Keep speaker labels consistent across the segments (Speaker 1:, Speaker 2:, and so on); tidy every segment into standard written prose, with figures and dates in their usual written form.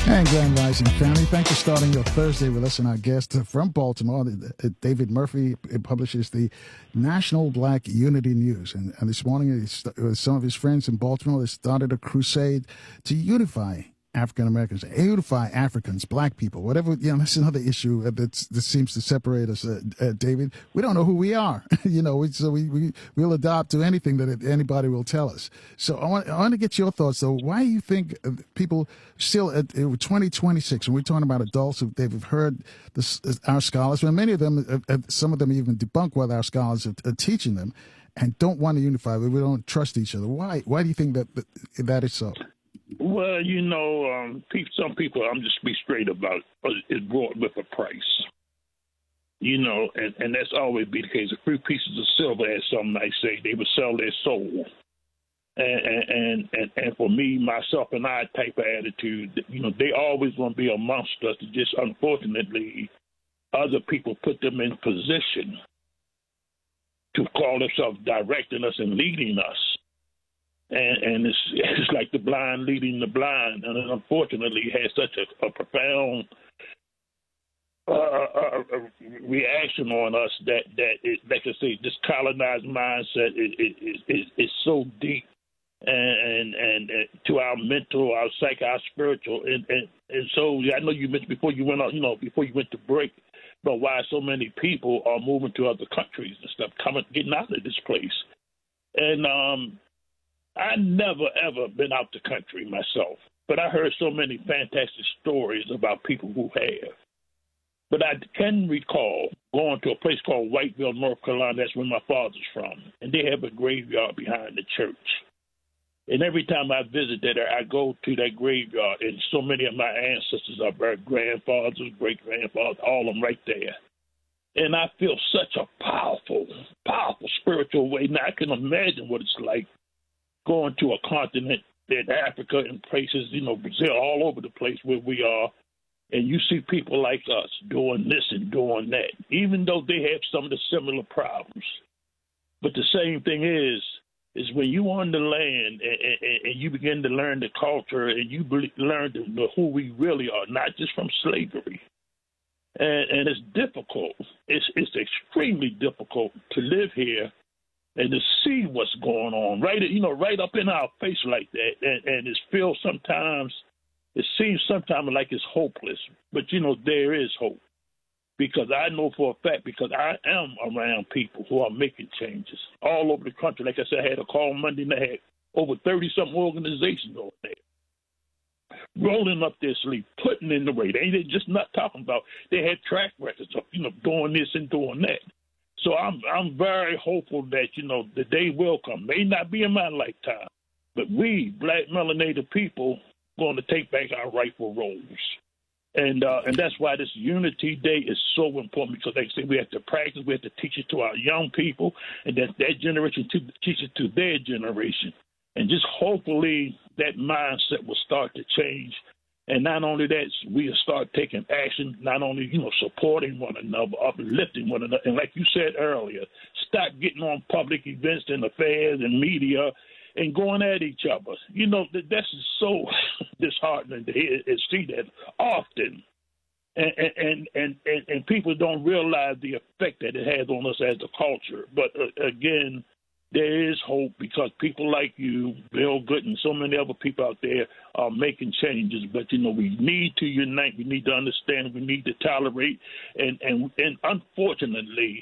Speaker 1: And Grand Rising family, thanks for starting your Thursday with us. And our guest from Baltimore, David Murphy, publishes the National Black Unity News. And this morning, with some of his friends in Baltimore, they started a crusade to unify African Americans, unify Africans, black people, whatever. That's another issue that seems to separate us, David. We don't know who we are, so we'll adopt to anything that anybody will tell us. So I want to get your thoughts, though. Why do you think people still, at 2026, when we're talking about adults, they've heard our scholars, and many of them, some of them even debunk what our scholars are teaching them, and don't want to unify, we don't trust each other. Why do you think that is so?
Speaker 2: Well, some people, I'm just be straight about, is brought with a price. And that's always be the case. A few pieces of silver, as some might say, they would sell their soul. And for me, myself, and I type of attitude, they always want to be amongst us. Just unfortunately, other people put them in position to call themselves directing us and leading us. And it's like the blind leading the blind, and it unfortunately has such a profound reaction on us that like I say, this colonized mindset is so deep and to our mental, our psyche, our spiritual, and so I know you mentioned before you went out, before you went to break, but why so many people are moving to other countries and stuff, getting out of this place, and I never, ever been out the country myself, but I heard so many fantastic stories about people who have. But I can recall going to a place called Whiteville, North Carolina. That's where my father's from. And they have a graveyard behind the church. And every time I visit there, I go to that graveyard, and so many of my ancestors are buried, grandfathers, great-grandfathers, all of them right there. And I feel such a powerful, powerful spiritual way. Now, I can imagine what it's like going to a continent in Africa and places, Brazil, all over the place where we are, and you see people like us doing this and doing that, even though they have some of the similar problems. But the same thing is when you on the land and you begin to learn the culture and you learn who we really are, not just from slavery. And it's difficult. It's extremely difficult to live here and to see what's going on, right up in our face like that. And it seems sometimes like it's hopeless. But, there is hope. Because I know for a fact, because I am around people who are making changes all over the country. Like I said, I had a call Monday and I had over 30-something organizations over there rolling up their sleeve, putting in the weight. They just not talking about, they had track records of, doing this and doing that. So I'm very hopeful that, the day will come. May not be in my lifetime, but we, black melanated people, going to take back our rightful roles. And that's why this Unity Day is so important, because like I say, we have to practice, we have to teach it to our young people, and that generation to teach it to their generation. And just hopefully that mindset will start to change. And not only that, we'll start taking action, not only, supporting one another, uplifting one another. And like you said earlier, stop getting on public events and affairs and media and going at each other. That's so disheartening to hear and see that often. And people don't realize the effect that it has on us as a culture. But again, there is hope, because people like you, Bill Good, and so many other people out there are making changes. But, we need to unite. We need to understand. We need to tolerate. And unfortunately,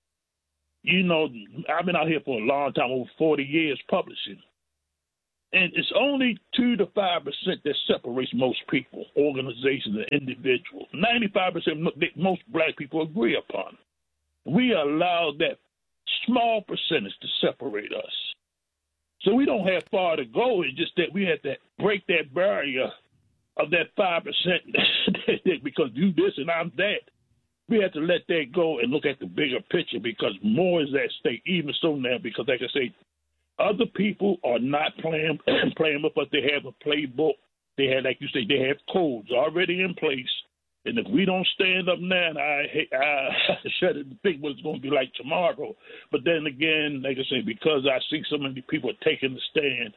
Speaker 2: I've been out here for a long time, over 40 years publishing. And it's only 2 to 5% that separates most people, organizations, and individuals. 95% most black people agree upon. We allow that small percentage to separate us. So we don't have far to go. It's just that we have to break that barrier of that 5% because you this and I'm that. We have to let that go and look at the bigger picture, because more is at stake, even so now, because like I say, other people are not playing with us. They have a playbook. They have, like you say, they have codes already in place. And if we don't stand up now, I shudder to think what it's going to be like tomorrow. But then again, like I say, because I see so many people taking the stand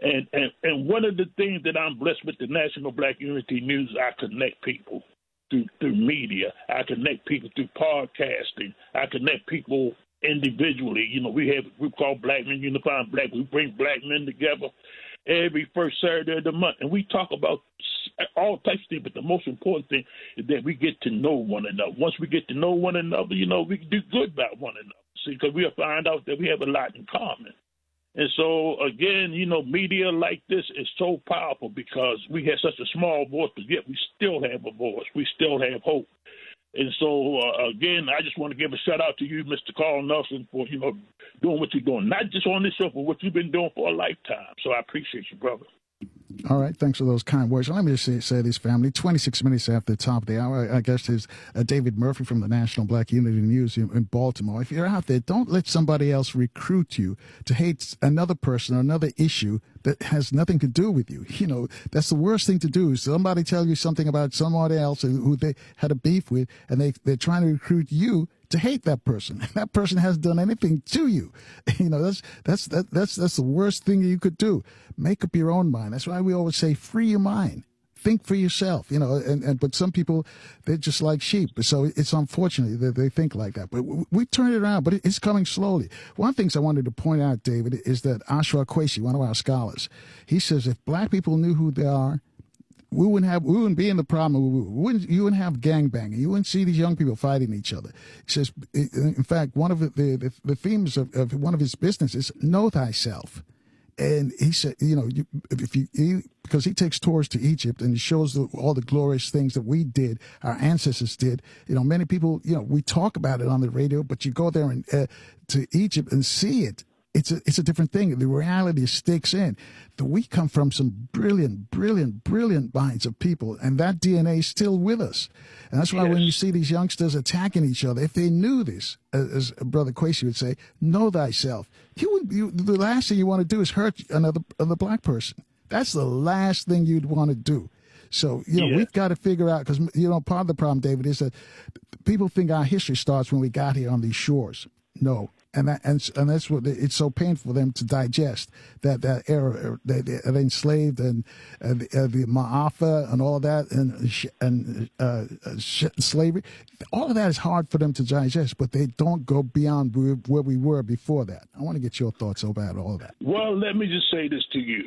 Speaker 2: And one of the things that I'm blessed with the National Black Unity News, I connect people through media. I connect people through podcasting. I connect people individually. You know, we have a group called Black Men Unifying Black. We bring black men together every first Saturday of the month, and we talk about all types of things, but the most important thing is that we get to know one another. Once we get to know one another, you know, we can do good by one another. See, because we'll find out that we have a lot in common. And so, again, you know, media like this is so powerful because we have such a small voice, but yet we still have a voice. We still have hope. And so, again, I just want to give a shout-out to you, Mr. Carl Nelson, for, you know, doing what you're doing, not just on this show, but what you've been doing for a lifetime. So I appreciate you, brother.
Speaker 1: All right. Thanks for those kind words. Let me just say this, family. 26 minutes after the top of the hour, I guess there's David Murphy from the National Black Unity News in Baltimore. If you're out there, don't let somebody else recruit you to hate another person or another issue that has nothing to do with you. You know, that's the worst thing to do. Somebody tell you something about somebody else who they had a beef with, and they're trying to recruit you to hate that person. That person hasn't done anything to you. You know, that's the worst thing you could do. Make up your own mind. That's why we always say, free your mind. Think for yourself, you know, but some people, they're just like sheep. So it's unfortunate that they think like that. But we turn it around, but it's coming slowly. One of the things I wanted to point out, David, is that Ashra Kwesi, one of our scholars, he says if black people knew who they are, we wouldn't be in the problem. You wouldn't have gangbanging. You wouldn't see these young people fighting each other. He says, in fact, one of the themes of one of his businesses, know thyself. And he said, you know, because he takes tours to Egypt and he shows all the glorious things that we did, our ancestors did. You know, many people, you know, we talk about it on the radio, but you go there and to Egypt and see it. It's a different thing. The reality sticks in. We come from some brilliant minds of people, and that DNA is still with us. And that's why when you see these youngsters attacking each other, if they knew this, as Brother Kwesi would say, know thyself. The last thing you want to do is hurt another black person. That's the last thing you'd want to do. So, you know, we've got to figure out, because, you know, part of the problem, David, is that people think our history starts when we got here on these shores. No. And that's what it's so painful for them to digest, that era, they're enslaved, and the Ma'afa and all of that, and slavery. All of that is hard for them to digest, but they don't go beyond where we were before that. I want to get your thoughts about all of that.
Speaker 2: Well, let me just say this to you.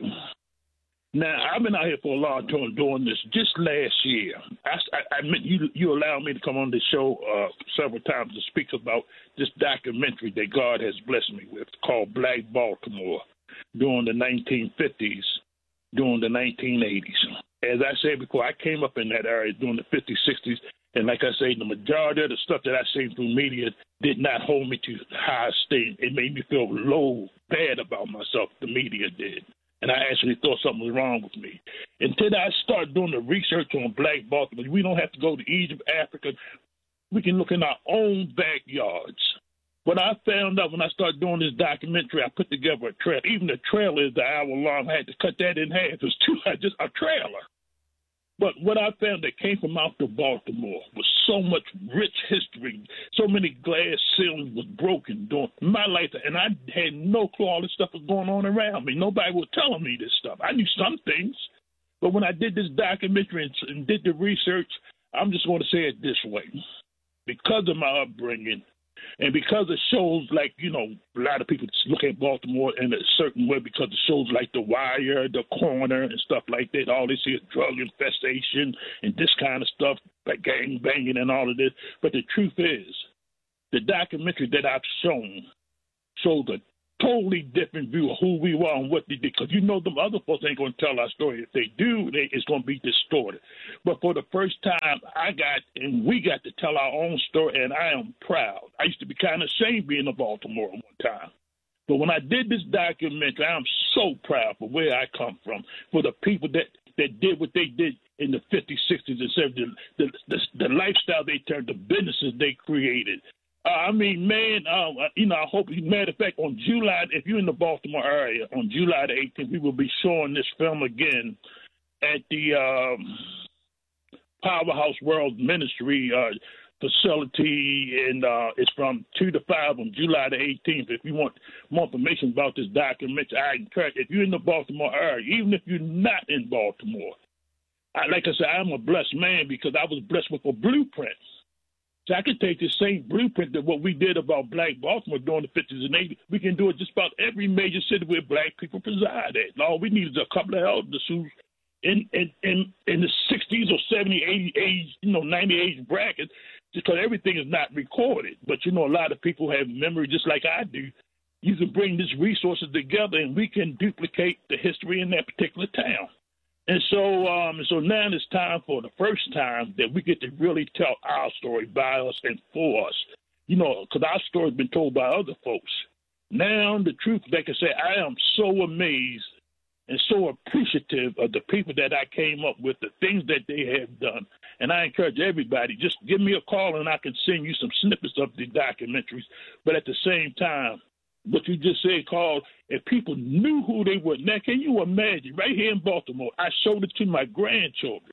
Speaker 2: Now, I've been out here for a long time doing this. Just last year, I meant you allowed me to come on this show several times to speak about this documentary that God has blessed me with called Black Baltimore during the 1950s, during the 1980s. As I said before, I came up in that area during the 50s, 60s, and like I say, the majority of the stuff that I seen through media did not hold me to high esteem. It made me feel low, bad about myself. The media did. And I actually thought something was wrong with me. Until I started doing the research on Black Baltimore, we don't have to go to Egypt, Africa. We can look in our own backyards. What I found out when I started doing this documentary, I put together a trailer. Even the trailer is the hour long. I had to cut that in half. It was just a trailer. But what I found that came from out of Baltimore was so much rich history. So many glass ceilings was broken during my life, and I had no clue all this stuff was going on around me. Nobody was telling me this stuff. I knew some things, but when I did this documentary and did the research, I'm just going to say it this way. Because of my upbringing, and because of shows like, you know, a lot of people look at Baltimore in a certain way because of shows like The Wire, The Corner, and stuff like that. All they see is drug infestation and this kind of stuff, like gang banging and all of this. But the truth is, the documentary that I've shown shows a totally different view of who we were and what they did. Because you know them other folks ain't going to tell our story. If they do, it's going to be distorted. But for the first time, we got to tell our own story, and I am proud. I used to be kind of ashamed being a Baltimore one time. But when I did this documentary, I'm so proud for where I come from, for the people that did what they did in the 50s, 60s, and 70s, the lifestyle they turned, the businesses they created. I mean, man, you know, I hope, matter of fact, on July, if you're in the Baltimore area, on July the 18th, we will be showing this film again at the Powerhouse World Ministry facility, and it's from 2 to 5 on July the 18th. If you want more information about this documentary, I encourage, if you're in the Baltimore area, even if you're not in Baltimore, like I said, I'm a blessed man because I was blessed with a blueprint. So I can take the same blueprint that what we did about Black Baltimore during the 50s and 80s. We can do it just about every major city where Black people preside at. And all we need is a couple of elders who in the 60s or 70, 80 age, 90 age bracket, because everything is not recorded. But, a lot of people have memory just like I do. You can bring these resources together and we can duplicate the history in that particular town. And so now it's time for the first time that we get to really tell our story by us and for us, because our story's been told by other folks. Now the truth, like I say, I am so amazed and so appreciative of the people that I came up with, the things that they have done. And I encourage everybody, just give me a call and I can send you some snippets of the documentaries. But at the same time, what you just said, Carl, if people knew who they were. Now, can you imagine, right here in Baltimore, I showed it to my grandchildren,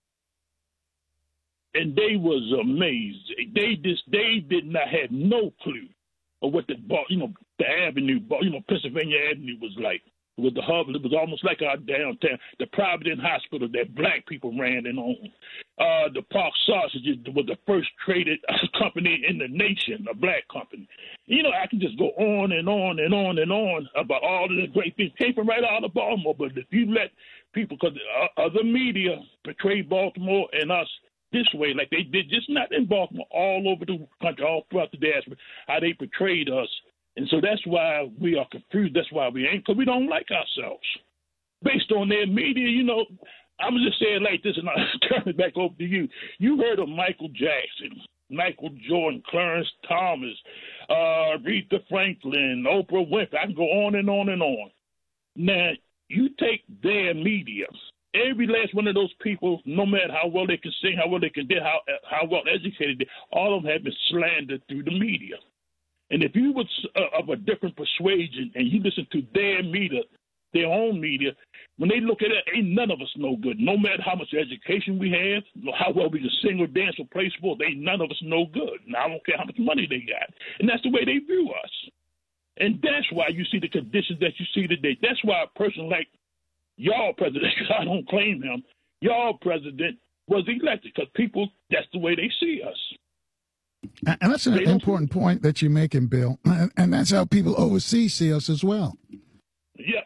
Speaker 2: and they was amazed. They did not have no clue of what the avenue, Pennsylvania Avenue was like. With the hub, it was almost like our downtown, the Providence Hospital that Black people ran and owned. The Park Sausages was the first traded company in the nation, a Black company. I can just go on and on and on and on about all of the great things. Came from right out of Baltimore, but if you let people, because other media portray Baltimore and us this way, like they did, just not in Baltimore, all over the country, all throughout the diaspora, how they portrayed us. And so that's why we are confused. That's why we ain't, because we don't like ourselves. Based on their media, I'm going to just say it like this, and I'll turn it back over to you. You heard of Michael Jackson, Michael Jordan, Clarence Thomas, Aretha Franklin, Oprah Winfrey. I can go on and on and on. Now, you take their media, every last one of those people, no matter how well they can sing, how well they can dance, how well educated they are, all of them have been slandered through the media. And if you was of a different persuasion and you listen to their media, their own media, when they look at it, ain't none of us no good. No matter how much education we have, how well we can sing or dance or play sports, ain't none of us no good. And I don't care how much money they got. And that's the way they view us. And that's why you see the conditions that you see today. That's why a person like y'all president, I don't claim him, y'all president was elected because people, that's the way they see us.
Speaker 1: And that's an important point that you're making, Bill. And that's how people overseas see us as well.
Speaker 2: Yeah.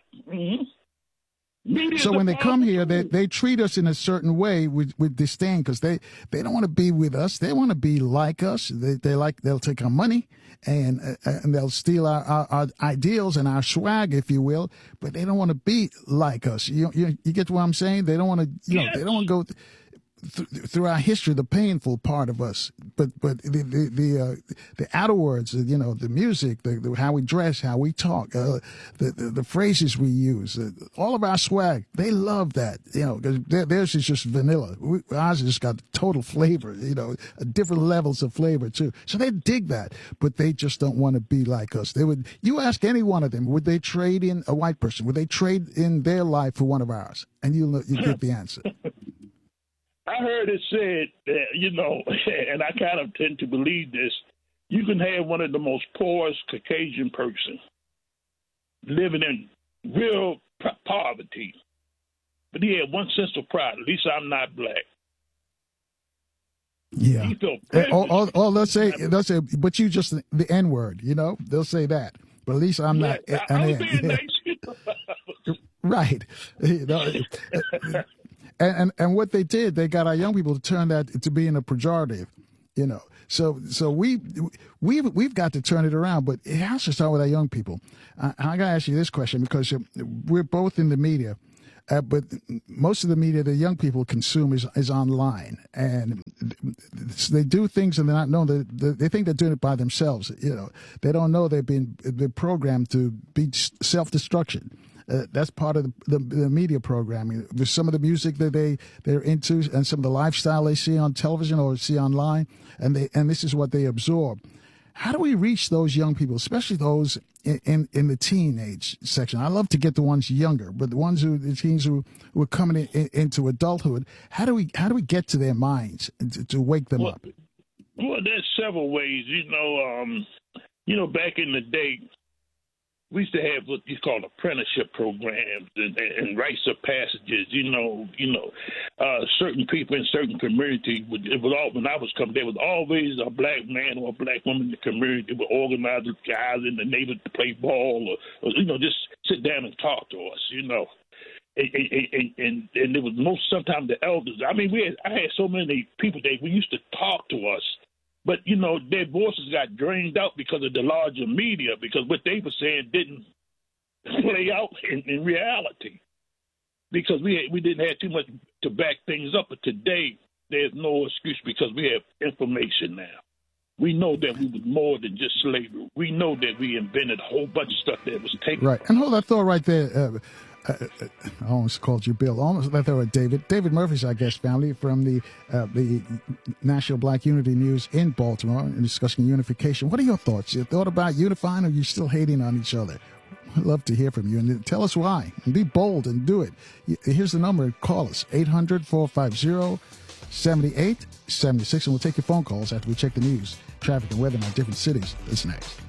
Speaker 2: Mm-hmm.
Speaker 1: So when they come here, they treat us in a certain way with disdain because they don't want to be with us. They want to be like us. They'll take our money and they'll steal our ideals and our swag, if you will. But they don't want to be like us. You get what I'm saying? They don't want to.
Speaker 2: Yes.
Speaker 1: They don't want to go through our history, the painful part of us, but the outer words, the music, the how we dress, how we talk, the phrases we use, all of our swag, they love that, because theirs is just vanilla. Ours has just got total flavor, different levels of flavor too. So they dig that, but they just don't want to be like us. You ask any one of them, would they trade in a white person? Would they trade in their life for one of ours? And you get the answer.
Speaker 2: I heard it said that, and I kind of tend to believe this, you can have one of the most poorest Caucasian person living in real poverty, but he had one sense of pride. At least I'm not Black.
Speaker 1: Yeah.
Speaker 2: He felt
Speaker 1: or they'll say, but you just the N-word, they'll say that. But at least I'm not.
Speaker 2: I was being nice.
Speaker 1: Right. And what they did, they got our young people to turn that to being a pejorative, So we've got to turn it around, but it has to start with our young people. I got to ask you this question because we're both in the media, but most of the media the young people consume is online, and they do things and they're not known. They think they're doing it by themselves. They don't know they're programmed to be self-destruction. That's part of the media programming. With some of the music that they're into and some of the lifestyle they see on television or see online, and this is what they absorb. How do we reach those young people, especially those in the teenage section? I love to get the ones younger, but the teens who are coming into adulthood. How do we get to their minds to wake them up?
Speaker 2: Well, there's several ways. Back in the day, we used to have what you call apprenticeship programs and rites of passages. Certain people in certain communities, when I was coming, there was always a black man or a black woman in the community that would organize the guys in the neighborhood to play ball or just sit down and talk to us, And it was sometimes the elders. I mean, I had so many people that we used to talk to us. But, their voices got drained out because of the larger media, because what they were saying didn't play out in reality. Because we didn't have too much to back things up. But today, there's no excuse because we have information now. We know that we was more than just slavery. We know that we invented a whole bunch of stuff that was taken.
Speaker 1: Right. And hold that thought right there. I almost called you Bill. Almost right there with David. David Murphy's our guest, family, from the National Black Unity News in Baltimore, and discussing unification. What are your thoughts? You thought about unifying, or are you still hating on each other? I'd love to hear from you, and tell us why. And be bold and do it. Here's the number. Call us, 800-450-7876, and we'll take your phone calls after we check the news, traffic, and weather in our different cities. That's next.